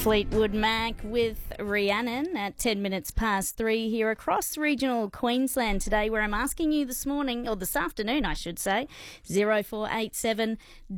Fleetwood Mac with Rhiannon at 10 minutes past 3 here across regional Queensland today, where I'm asking you this morning, or this afternoon I should say, 0487